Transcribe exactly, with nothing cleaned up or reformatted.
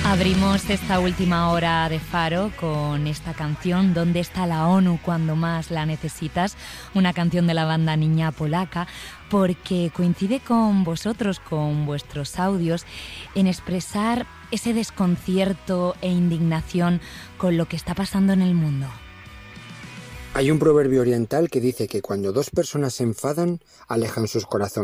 Abrimos esta última hora de Faro con esta canción, ¿Dónde está la ONU cuando más la necesitas? Una canción de la banda Niña Polaca, porque coincide con vosotros, con vuestros audios, en expresar ese desconcierto e indignación con lo que está pasando en el mundo. Hay un proverbio oriental que dice que cuando dos personas se enfadan, alejan sus corazones.